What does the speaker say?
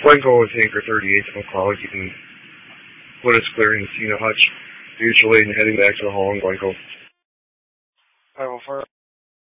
Glencoe with Anchor 38 to McLeod. You can put us clearing the Cena hutch mutually and heading back to the hall in Glencoe. 505